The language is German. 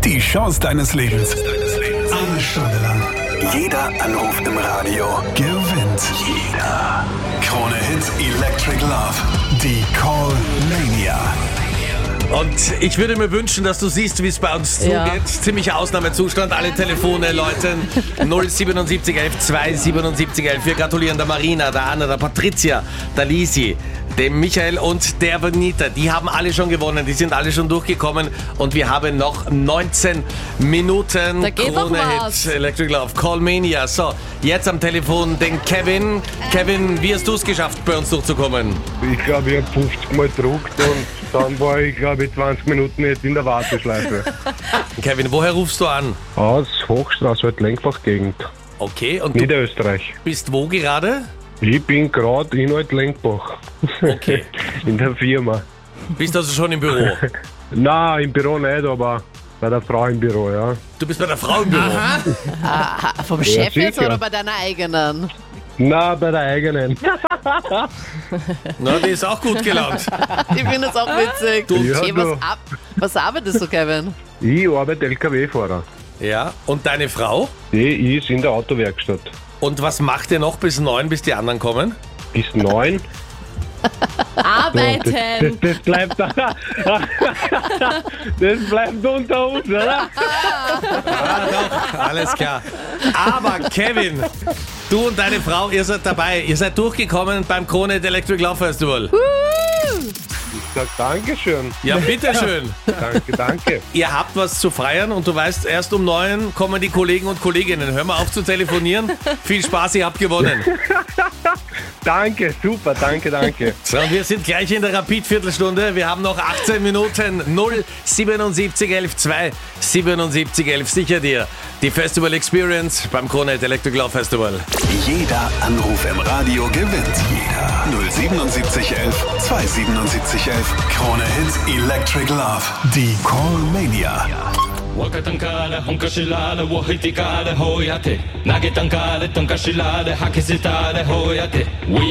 Die Chance deines Lebens. Eine Stunde lang. Jeder Anruf im Radio gewinnt. Jeder. Krone Hits Electric Love. Die Call-Mania. Und ich würde mir wünschen, dass du siehst, wie es bei uns zugeht. Ziemlicher Ausnahmezustand. Alle Telefone läuten 07711 27711. Wir gratulieren der Marina, der Anna, der Patricia, der Lisi, dem Michael und der Benita. Die haben alle schon gewonnen. Die sind alle schon durchgekommen. Und wir haben noch 19 Minuten. Da geht noch Krone-Hit Electric Love. Call-Mania. So, jetzt am Telefon den Kevin. Kevin, wie hast du es geschafft, bei uns durchzukommen? Ich glaube, ich habe 50 Mal gedruckt und dann war ich, glaube ich, 20 Minuten jetzt in der Warteschleife. Kevin, woher rufst du an? Aus Hochstraße, halt Lenkbach-Gegend. Okay, und du Niederösterreich. bist wo gerade? Ich bin gerade in Alt-Lenkbach. Okay. In der Firma. Bist also schon im Büro? Nein, im Büro nicht, aber bei der Frau im Büro, ja. Du bist bei der Frau im Büro? Vom Chef jetzt sicher. oder bei deiner eigenen? Na, bei der eigenen. Na, die ist auch gut gelaunt. Ich finde das auch witzig. Ja, Hey, du. was arbeitest du, Kevin? Ich arbeite LKW-Fahrer. Ja, und deine Frau? Die ist in der Autowerkstatt. Und was macht ihr noch bis 9, bis die anderen kommen? Bis 9. Arbeiten! Das bleibt das bleibt unter uns, oder? Ah, doch, alles klar. Aber Kevin, du und deine Frau, ihr seid dabei. Ihr seid durchgekommen beim Krone Hit Electric Love Festival. Ich sag Dankeschön. Ja, bitteschön. Danke. Ihr habt was zu feiern und du weißt, erst um 9 kommen die Kollegen und Kolleginnen. Hör mal auf zu telefonieren. Viel Spaß, ihr habt gewonnen. Danke, super, danke. So, und wir sind gleich in der Rapid-Viertelstunde. Wir haben noch 18 Minuten. 07711 27711. Sicher dir die Festival Experience beim Krone Hit Electric Love Festival. Jeder Anruf im Radio gewinnt. Jeder. 07711 27711. Krone Hits Electric Love. Die Call-Mania. Wakatankale, honkashilale, wahitikale, hoyate. Nagetanкale, tonkashilale, hakisitale, hoyate.